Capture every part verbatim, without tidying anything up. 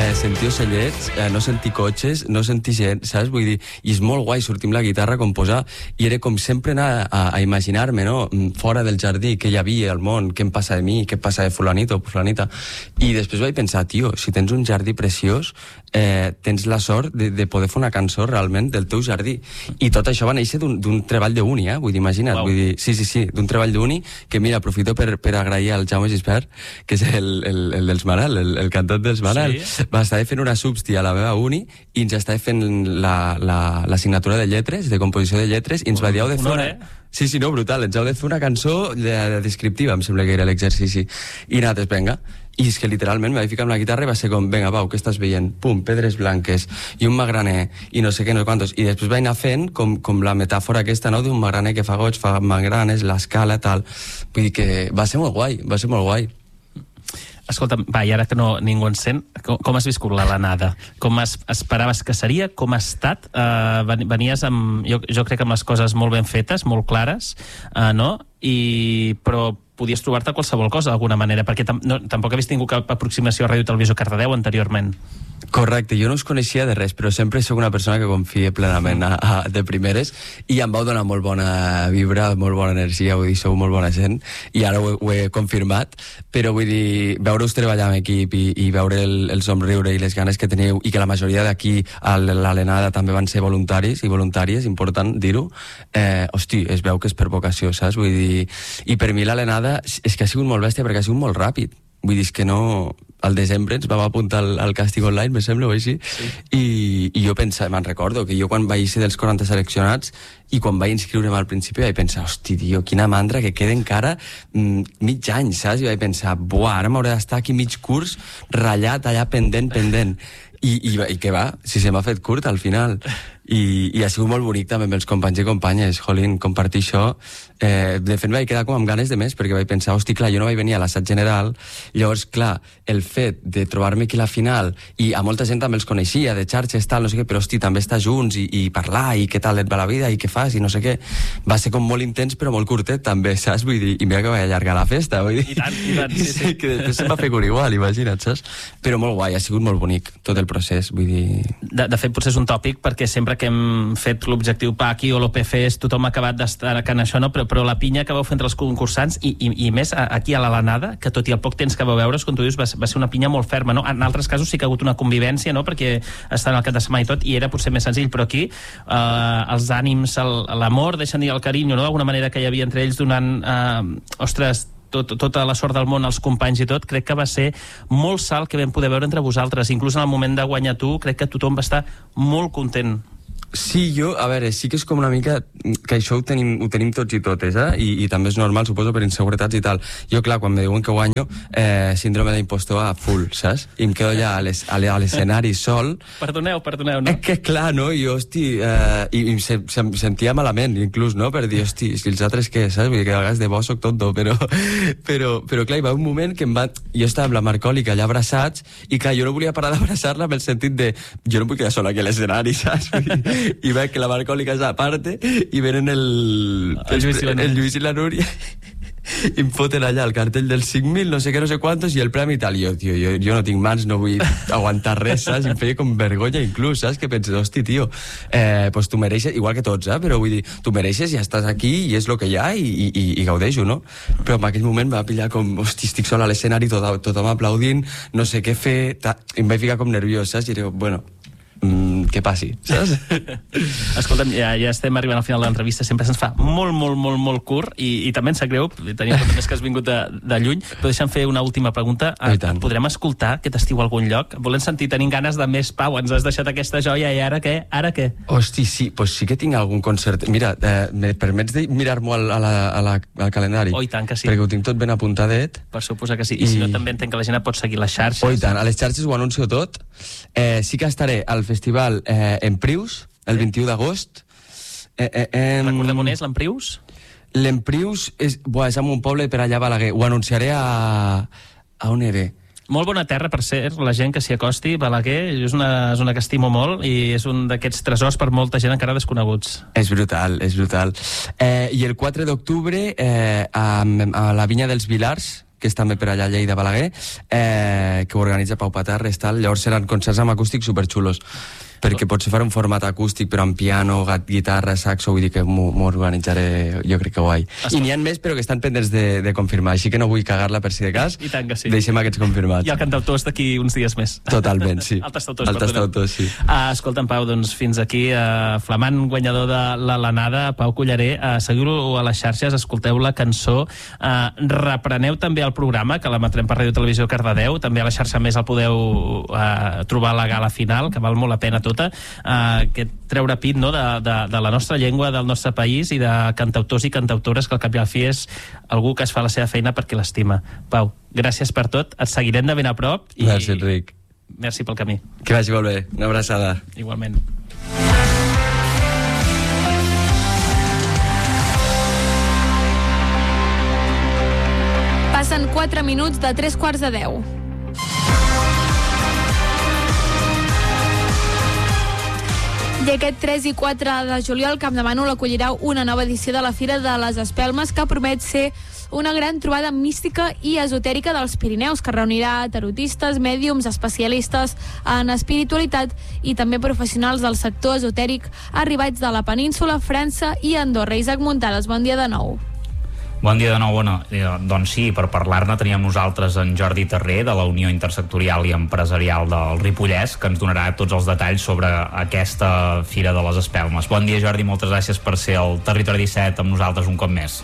eh, sentir ocellets, eh, no sentir cotxes, no sentir gent, saps? Vull dir, i és molt guai sortir amb la guitarra a composar, i era com sempre anar a, a imaginar-me, no?, fora del jardí, què hi havia al món, què em passa de mi, què passa de fulanito o fulanita, i després vaig pensar, tio, si tens un jardí preciós, eh, tens la sort de, de poder fer una cançó realment del teu jardí, i tot això va néixer d'un treball d'uni, eh? Vull dir, imagina't, wow. Vull dir, sí, sí, sí, d'un treball d'uni, que mira, aprofito per, per agrair al Jaume Gispert, que és el, el, el dels Manal, el, el cantant dels Manal, sí. Va estar fent una substi a la meva uni i ens estava fent la, la, la signatura de lletres, de composició de lletres, i ens va dir, heu de fer una... Sí, sí, no, brutal, ens heu de fer una cançó de, de descriptiva, em sembla que era l'exercici. I nosaltres, venga, i és que literalment me vaig ficar amb la guitarra i va ser com, venga, Pau, què estàs veient? Pum, pedres blanques, i un magraner, i no sé què, no sé quantos. I després vaig anar fent com, com la metàfora aquesta, no?, d'un magraner que fa goig, fa magranes, l'escala, tal. Vull dir que va ser molt guai, va ser molt guai. Escolta, va, i ara que no, ningú ens sent, com, com has viscut l'Alenada? Com es, esperaves que seria? Com ha estat? Uh, venies amb, jo, jo crec, amb les coses molt ben fetes, molt clares, uh, no? I, però podies trobar-te qualsevol cosa d'alguna manera, perquè tam, no, tampoc he vist ningú cap aproximació a Ràdio Televisió Cardedeu anteriorment. Correcte, jo no us coneixia de res, però sempre soc una persona que confia plenament a, a, de primeres, i em vau donar molt bona vibra, molt bona energia, vull dir, sou molt bona gent, i ara ho, ho he confirmat, però vull dir, veure-us treballar en equip i, i veure el, el somriure i les ganes que teniu, i que la majoria d'aquí a l'Alenada també van ser voluntaris i voluntàries, important dir-ho, eh, hosti, es veu que és per vocació, saps? Vull dir, i per mi l'Alenada és que ha sigut molt bèstia perquè ha sigut molt ràpid. Vull dir, és que no... Al desembre ens vam apuntar al, al càsting online, me sembla, o així, sí. I, i jo pensava, me'n recordo, que jo quan vaig ser dels quaranta seleccionats i quan vaig inscriure'm al principi vaig pensar, hosti, tio, quina mandra, que queda encara mm, mig any, saps? I vaig pensar, buah, ara m'hauré d'estar aquí mig curs ratllat, allà pendent, pendent. I, i, i què va? Si se m'ha fet curt al final. I, i ha sigut molt bonic també amb els companys i companyes, jolín, compartir això. Eh, de fet, vaig quedar com amb ganes de més, perquè vaig pensar, hosti, clar, jo no vaig venir a l'assaig general, llavors, clar, el fet de trobar-me aquí a la final, i a molta gent també els coneixia, de xarxes, tal, no sé què, però, hosti, també estar junts i, i parlar, i què tal et va la vida, i què fas, i no sé què, va ser com molt intens, però molt curtet, també, saps? Vull dir, i mira que vaig allargar la festa, vull dir... I tant, i tant, sí, sí. Que després se'm va fer cura igual, imagina't, saps? Però molt guai, ha sigut molt bonic, tot el procés, vull dir... De, de fet, potser és un tòpic, perquè sempre que hem fet l'objectiu Paqui o l'O P F S, tothom ha acabat destacant això, no? Però, però la pinya que vau fer entre els concursants, i, i, i més aquí a l'Alenada, que tot i el poc temps que vau veure's, com tu dius, va, va ser una pinya molt ferma, no? En altres casos sí que ha hagut una convivència, no? Perquè estan al cap de setmana i tot, i era potser més senzill, però aquí eh, els ànims, l'amor, deixen dir el carinyo, no? D'alguna manera que hi havia entre ells donant, eh, ostres, Tot, tota la sort del món als companys i tot, crec que va ser molt salt que vam poder veure entre vosaltres. Inclús en el moment de guanyar tu, crec que tothom va estar molt content. Sí, jo, a veure, sí que és com una mica que això ho tenim, ho tenim tots i totes, eh? I, i també és normal, suposo, per inseguretats i tal. Jo, clar, quan me diuen que guanyo, eh, síndrome d'impostor a full, saps? I em quedo ja a l'escenari sol. Perdoneu, perdoneu, no? És que, clar, no? I, hosti, eh, i em se, se, sentia malament, inclús, no? Per dir, hosti, si els altres què, saps? Vull dir que a vegades de bo soc tonto, però, però, però, clar, hi va un moment que em va... Jo estava amb la Marcòlica allà abraçats, i, clar, jo no volia parar d'abraçar-la amb el sentit de... Jo no vull quedar sola aquí a l'escenari, saps? I veig que la Marcòlica és a parte i venen el, el, Lluís, i el Lluís i la Núria i em foten allà el cartell dels cinc mil, no sé què, no sé quantos, i el premi i tal. I jo, tio, jo, jo no tinc mans, no vull aguantar res, saps? I em feia com vergonya inclús, saps? Que penses, hosti, tio, eh, pues tu mereixes, igual que tots, eh? Però vull dir, tu mereixes, ja estàs aquí i és el que hi ha i, i, i, i gaudeixo, no? Però en aquell moment em va pillar com, hosti, estic sol a l'escenari, tot, tothom aplaudint, no sé què fer, ta... i em vaig ficar com nerviós, saps? I dic, bueno... Mm, que passi, saps? Escolta'm, ja, ja estem arribant al final de l'entrevista, sempre se'ns fa molt, molt, molt, molt curt, i, i també em sap greu, tenim més que has vingut de, de lluny, però deixa'm fer una última pregunta. Podrem escoltar aquest estiu a algun lloc? Volem sentir, tenim ganes de més, Pau, ens has deixat aquesta joia, i ara què? Ara què? Hosti, sí, pues sí que tinc algun concert. Mira, eh, me permets de mirar-m'ho al, a la, a la, al calendari? Oh, i tant que sí. Perquè ho tinc tot ben apuntadet. Per suposar que sí. I, I si no, també entenc que la gent pot seguir les xarxes. Oh, i tant, a les xarxes ho anuncio tot. Eh, sí que estaré al festival eh, Emprius, el vint-i-u d'agost. Eh, eh, eh, Recordem on és, l'Emprius? L'Emprius és, buah, és en un poble per allà a Balaguer. Ho anunciaré a... a on era? Molt bona terra, per ser, la gent que s'hi acosti. Balaguer és una zona que estimo molt i és un d'aquests tresors per molta gent encara desconeguts. És brutal, és brutal. Eh, I el quatre d'octubre, eh, a, a la Vinya dels Vilars, que és també per allà a Lleida Balaguer, eh, que ho organitza Pau Patarres, tal. Llavors seran concerts amb acústics superxulos, perquè potser farà un format acústic però amb piano, guitarra, saxo, vull dir que m'ho organitzaré, jo crec que guai. I n'hi ha més però que estan pendents de, de confirmar, així que no vull cagar-la per si de cas. I tant que sí. Deixem aquests confirmats. I el cantautor és d'aquí uns dies més. Totalment, sí. El tastautor, el tastautor, sí. Uh, escolta'm, Pau, doncs fins aquí, uh, flamant guanyador de la Lanada, Pau Culleré, uh, seguiu-lo a les xarxes, escolteu la cançó, uh, repreneu també el programa, que l'emetrem per Ràdio Televisió Cardedeu, també a la xarxa Més el podeu uh, trobar a la gala final, que val molt la pena tota, uh, que treure pit, no?, de, de, de la nostra llengua, del nostre país i de cantautors i cantautores, que al cap i al fi és algú que es fa la seva feina perquè l'estima. Pau, gràcies per tot, et seguirem de ben a prop. I gràcies, Enric. Merci pel camí. Que vagi molt bé, una abraçada. Igualment. Passen quatre minuts de tres quarts de deu. I aquest tres i quatre de juliol Campdevànol acollirà una nova edició de la Fira de les Espelmes, que promet ser una gran trobada mística i esotèrica dels Pirineus, que reunirà tarotistes, mèdiums, especialistes en espiritualitat i també professionals del sector esotèric arribats de la península, França i Andorra. Isaac Muntades, bon dia de nou. Bon dia de nou, bona. Eh, doncs sí, per parlar-ne teníem nosaltres en Jordi Terré, de la Unió Intersectorial i Empresarial del Ripollès, que ens donarà tots els detalls sobre aquesta Fira de les Espelmes. Bon dia, Jordi, moltes gràcies per ser al Territori disset amb nosaltres un cop més.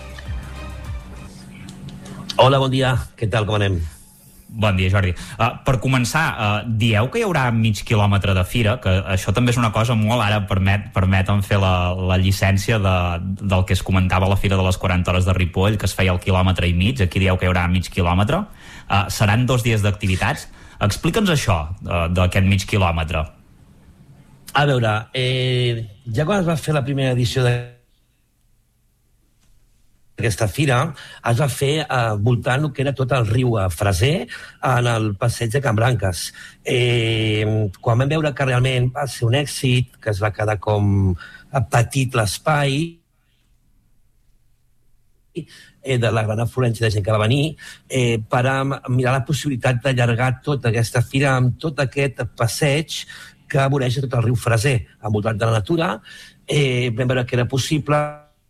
Hola, bon dia. Què tal, com anem? Bon dia, Jordi. Uh, per començar, uh, dieu que hi haurà mig quilòmetre de fira, que això també és una cosa molt, ara permet, permeten fer la, la llicència de, del que es comentava a la Fira de les quaranta hores de Ripoll, que es feia el quilòmetre i mig, aquí dieu que hi haurà mig quilòmetre. Uh, seran dos dies d'activitats. Explica'ns això, uh, d'aquest mig quilòmetre. A veure, eh, ja quan es va fer la primera edició de aquesta fira, es va fer eh, voltant el que era tot el riu eh, Freser en el passeig de Can Branques. Eh, quan vam veure que realment va ser un èxit, que es va quedar com petit l'espai, eh, de la gran afluència de gent que va venir, eh, per a mirar la possibilitat d'allargar tota aquesta fira amb tot aquest passeig que voreja tot el riu Freser, envoltat de la natura. Eh, vam veure que era possible,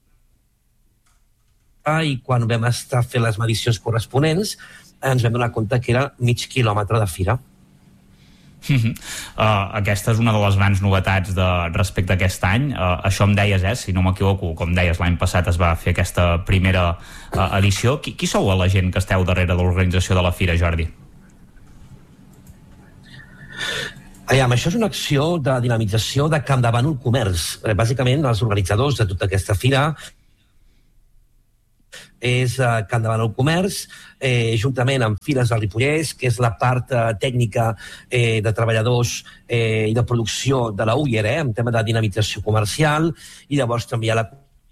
i quan vam estar fent les medicions corresponents ens vam donar compte que era mig quilòmetre de fira. Uh, aquesta és una de les grans novetats de, respecte a aquest any. Uh, això em deies, eh, si no m'equivoco, com deies, l'any passat es va fer aquesta primera uh, edició. Qui, qui sou la gent que esteu darrere de l'organització de la fira, Jordi? Aviam, això és una acció de dinamització de Campdevànol Comerç. Eh, bàsicament, els organitzadors de tota aquesta fira és eh, Campdevànol Comerç, eh, juntament amb Fires del Ripollès, que és la part eh, tècnica eh, de treballadors eh, i de producció de la U I E R, eh, en tema de dinamització comercial, i llavors també hi ha la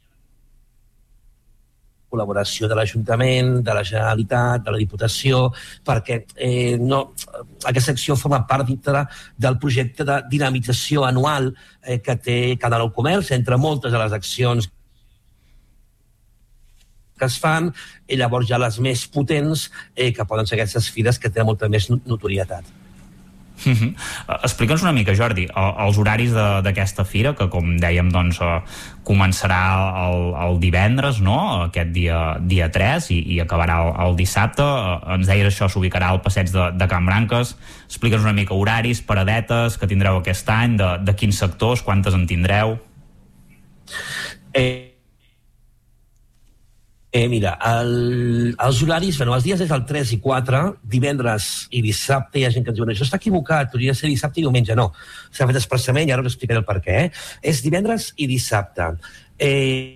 col·laboració de l'Ajuntament, de la Generalitat, de la Diputació, perquè eh, no, aquesta acció forma part dintre del projecte de dinamització anual eh, que té Campdevànol Comerç, entre moltes de les accions que es fan, i llavors ja les més potents eh, que poden ser aquestes fires que tenen molta més notorietat. Uh -huh. uh, Explica'ns una mica, Jordi, uh, els horaris d'aquesta fira, que com dèiem doncs, uh, començarà el, el divendres, no?, aquest dia, dia tres, i, i acabarà el, el dissabte. Uh, ens deies això, s'ubicarà al passeig de, de Can Branques. Explica'ns una mica horaris, paradetes que tindreu aquest any, de, de quins sectors, quantes en tindreu? Eh Eh, mira, el, els horaris, bueno, els dies és el tres i quatre, divendres i dissabte. Hi ha gent que ens diu, això està equivocat, hauria de ser dissabte i diumenge. No, s'ha fet expressament i ara us explicaré el per què. Eh? És divendres i dissabte. Eh,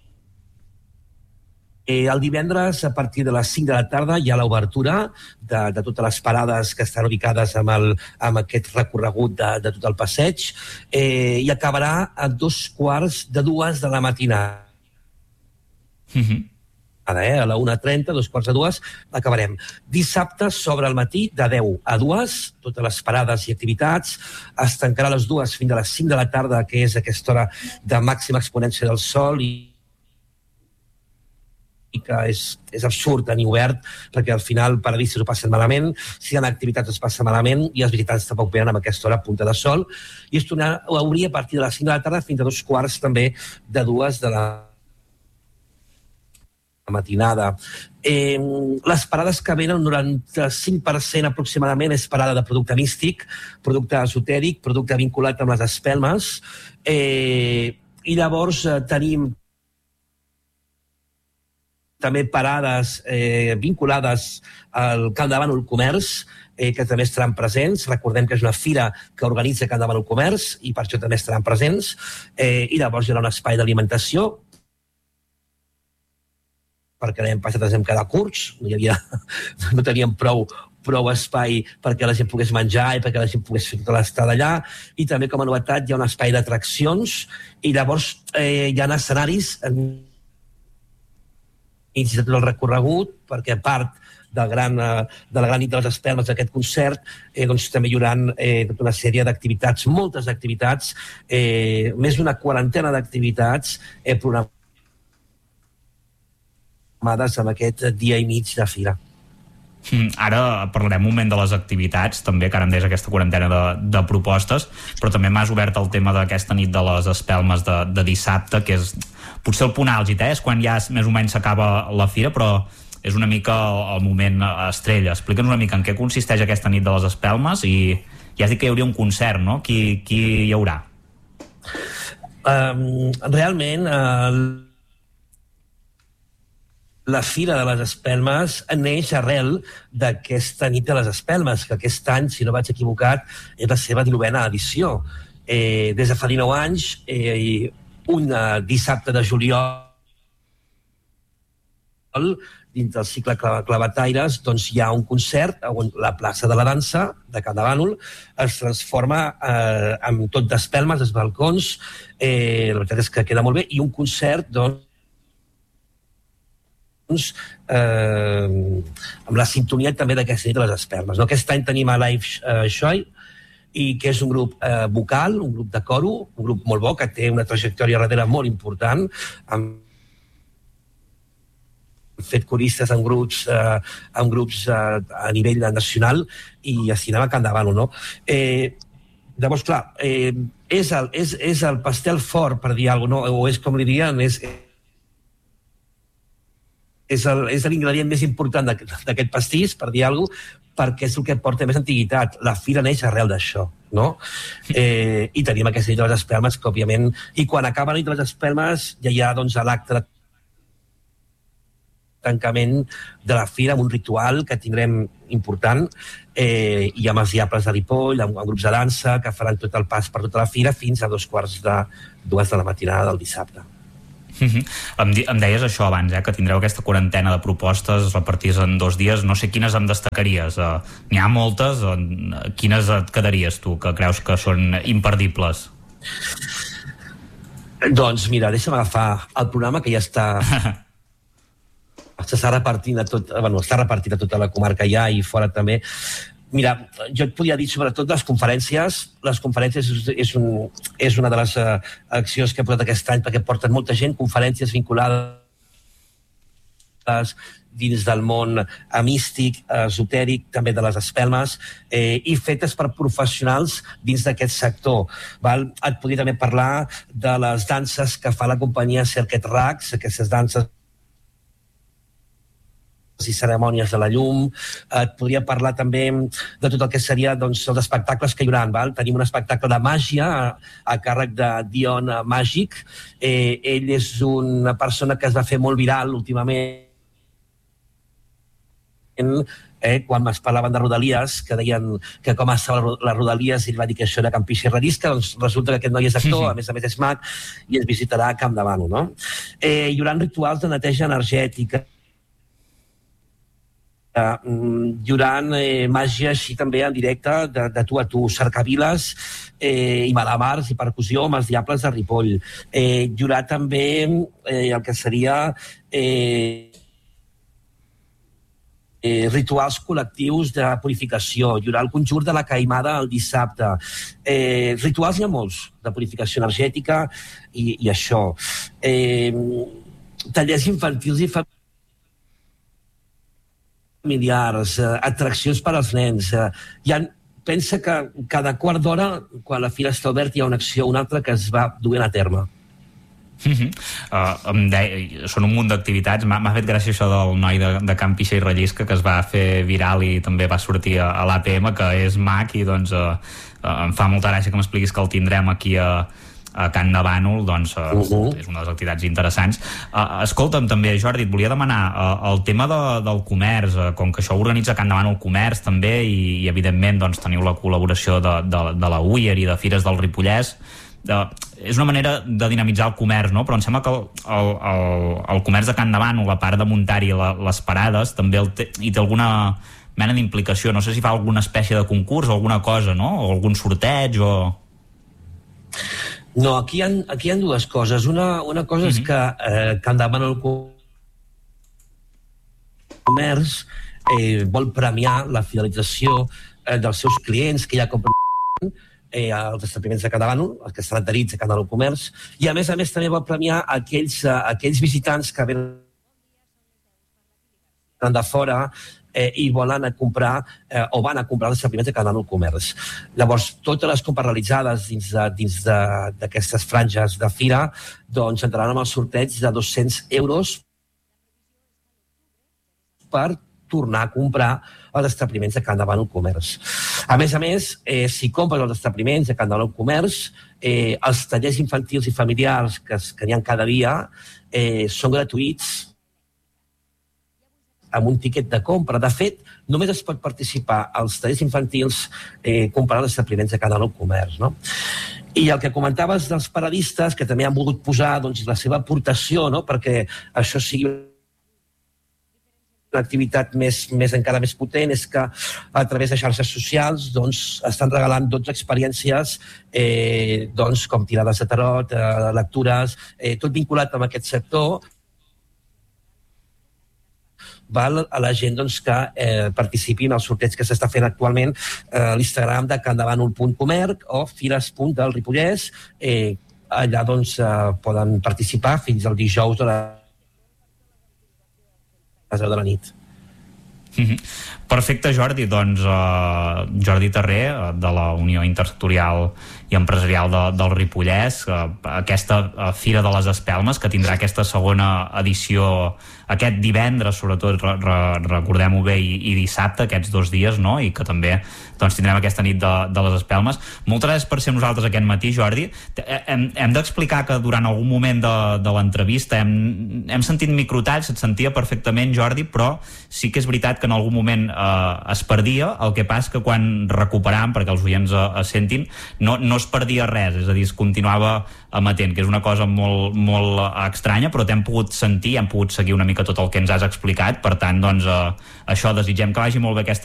eh, el divendres, a partir de les cinc de la tarda, hi ha l'obertura de, de totes les parades que estan ubicades amb, el, amb aquest recorregut de, de tot el passeig, eh, i acabarà a dos quarts de dues de la matinada. Mhm. Eh? A la una trenta, dos quarts de dues, acabarem. Dissabte, sobre el matí, de deu a dues, totes les parades i activitats. Es tancarà a les dues fins a les cinc de la tarda, que és aquesta hora de màxima exponència del sol, i, que és, és absurd tenir obert, perquè al final paradissos ho passen malament, si hi ha activitats es passa malament i els visitants tampoc venen amb aquesta hora a punta de sol, i es tornarà a obrir a partir de les cinc de la tarda fins a dos quarts també de dues de la matinada. Eh, les parades que venen, un noranta-cinc per cent aproximadament és parada de producte místic, producte esotèric, producte vinculat amb les espelmes, eh, i llavors eh, tenim també parades eh, vinculades al Camp de Bànol Comerç, eh, que també estaran presents. Recordem que és una fira que organitza Camp de Bànol Comerç i per això també estaran presents. Eh, I llavors hi haurà un espai d'alimentació, perquè l'any passat ens vam quedar curts, no, hi havia, no teníem prou, prou espai perquè la gent pogués menjar i perquè la gent pogués fer tota l'estada allà, i també com a novetat hi ha un espai d'atraccions, i llavors eh, hi ha escenaris en mig de tot el recorregut, perquè a part del gran, de la gran nit de les espelmes d'aquest concert, eh, doncs també hi haurà eh, tota una sèrie d'activitats, moltes activitats, eh, més d'una quarantena d'activitats eh, programades amb aquest dia i mig de fira. Ara parlarem un moment de les activitats, també, que ara em deies aquesta quarantena de, de propostes, però també m'has obert el tema d'aquesta nit de les espelmes de, de dissabte, que és potser el punt àlgid, eh? És quan ja més o menys s'acaba la fira, però és una mica el, el moment estrella. Explica'ns una mica en què consisteix aquesta nit de les espelmes, i ja has dit que hi hauria un concert, no? Qui, qui hi haurà? Um, realment, uh, la Fira de les Espelmes neix arrel d'aquesta nit de les espelmes, que aquest any, si no vaig equivocat, és la seva dinovena edició. Eh, des de fa dinou anys, eh, un dissabte de juliol, dins del cicle Clavataires, doncs hi ha un concert on la plaça de la dansa de Camp de Bànol es transforma eh, amb tot d'espelmes, els balcons, eh, la veritat és que queda molt bé, i un concert, doncs, Eh, amb la sintonia també d'aquesta nit de les espelmes, no? Aquest any tenim a Live eh, Shoy, i que és un grup eh, vocal, un grup de coro, un grup molt bo, que té una trajectòria darrere molt important, amb fet coristes en grups, eh, en grups eh, a nivell nacional, i així anem a Camp de Bànol, no? Eh, llavors, clar, eh, és, el, és, és el pastel fort, per dir alguna cosa, no? O és, com li diuen, és... és l'ingredient més important d'aquest pastís, per dir alguna cosa, perquè és el que porta més antiguitat. La fira neix arrel d'això, no? Eh, I tenim aquesta nit de les espelmes, que òbviament... I quan acaba la nit de les espelmes ja hi ha, doncs, l'acte de tancament de la fira amb un ritual que tindrem important, eh, i amb els Diables de Ripoll, amb, amb grups de dansa, que faran tot el pas per tota la fira fins a dos quarts de dues de la matinada del dissabte. Uh-huh. Em, em deies això abans, eh, que tindreu aquesta quarantena de propostes repartides en dos dies. No sé quines em destacaries. Uh, n'hi ha moltes. Uh, quines et quedaries tu, que creus que són imperdibles? Doncs mira, deixa'm agafar el programa, que ja està s'està repartint a tot, bueno, està repartit a tota la comarca ja i fora també. Mira, jo et podria dir sobretot les conferències. Les conferències és, és, un, és una de les uh, accions que he posat aquest any, perquè porten molta gent, conferències vinculades dins del món místic, esotèric, també de les espelmes, eh, i fetes per professionals dins d'aquest sector. Val? Et podria també parlar de les danses que fa la companyia Circuit Rags, aquestes danses i cerimònies de la llum. Et podria parlar també de tot el que seria, doncs, els espectacles que hi haurà. Val? Tenim un espectacle de màgia a, a càrrec de Dion Màgic. Eh, ell és una persona que es va fer molt viral últimament, eh, quan es parlaven de Rodalies, que deien que com estava la Rodalies, ell va dir que això era campixa i radisca. Doncs resulta que aquest noi és actor, a més a més és mag, i ens visitarà a Camp de Bànol, no? Eh, hi haurà rituals de neteja energètica. Uh, hi haurà eh, màgia així també en directe de, de tu a tu, cercaviles eh, i malabars i percussió amb els Diables de Ripoll. Eh, hi haurà també eh, el que seria eh, eh, rituals col·lectius de purificació. Hi haurà el conjur de la Caimada el dissabte. Eh, rituals hi ha molts, de purificació energètica i, i això. Eh, tallers infantils i familiars familiars, eh, atraccions per als nens. Eh, hi ha, pensa que cada quart d'hora, quan la fira està oberta, hi ha una acció o una altra que es va duent a terme. Uh-huh. Uh, em deia, són un munt d'activitats. M'ha fet gràcia això del noi de, de Can Pixa i Rellisca, que es va fer viral i també va sortir a, a l'A P M, que és mac, i doncs uh, uh, em fa molta gràcia que m'expliquis que el tindrem aquí a, a Can de Bànol. Doncs uh, uh-huh. és una de les activitats interessants. Uh, escolta'm també, Jordi, et volia demanar uh, el tema de, del comerç, uh, com que això ho organitza Can de Bànol Comerç també, i, i evidentment doncs, teniu la col·laboració de, de, de la U I E R i de Fires del Ripollès. Uh, és una manera de dinamitzar el comerç, no? Però em sembla que el, el, el, el comerç de Can de Bànol, la part de muntar-hi la, les parades, també el té, hi té alguna mena d'implicació. No sé si fa alguna espècie de concurs o alguna cosa, no? O algun sorteig o... No, aquí hi ha, aquí hi ha dues coses. Una, una cosa mm-hmm. és que eh, Can de Bànol Comerç eh, vol premiar la fidelització eh, dels seus clients que ja compren eh, els establiments de Can de Bànol, els que estan adherits a Can de Bànol Comerç, i a més a més també vol premiar aquells, uh, aquells visitants que venen de fora eh, i volen a comprar eh, o van a comprar els establiments de Can de Bànol Comerç. Llavors, totes les compres realitzades dins d'aquestes franges de fira doncs entraran amb el sorteig de dos-cents euros per tornar a comprar els establiments de Can de Bànol Comerç. A més a més, eh, si compres els establiments de Can de Bànol Comerç, eh, els tallers infantils i familiars que, que n'hi ha cada dia eh, són gratuïts amb un tiquet de compra. De fet, només es pot participar als tallers infantils eh, comprant els establiments de Can de Bànol Comerç, no? I el que comentaves dels paradistes, que també han volgut posar doncs, la seva aportació, no?, perquè això sigui una activitat més, més encara més potent, és que a través de xarxes socials doncs, estan regalant dotze experiències eh, doncs, com tirades de tarot, eh, lectures, eh, tot vinculat amb aquest sector, val a la gent doncs, que eh, participi en el sorteig que s'està fent actualment eh, a l'Instagram de candebanol punt comerç o fires punt del Ripollès. Eh, allà doncs, eh, poden participar fins al dijous de la de la nit. Mm-hmm. Perfecte, Jordi. Doncs uh, Jordi Terré, uh, de la Unió Intersectorial i Empresarial de, del Ripollès, uh, aquesta uh, Fira de les Espelmes, que tindrà aquesta segona edició aquest divendres, sobretot, re, re, recordem-ho bé, i, i dissabte, aquests dos dies, no? I que també doncs, tindrem aquesta nit de, de les Espelmes. Moltes gràcies per ser nosaltres aquest matí, Jordi. Hem, hem d'explicar que durant algun moment de, de l'entrevista hem, hem sentit microtalls, et sentia perfectament, Jordi, però sí que és veritat que en algun moment eh, es perdia. El que passa que quan recuperàvem, perquè els oients eh, es sentin, no, no es perdia res, és a dir, es continuava emetent, que és una cosa molt, molt estranya, però t'hem pogut sentir, hem pogut seguir una mica tot el que ens has explicat. Per tant, doncs, eh, això, desitgem que vagi molt bé aquesta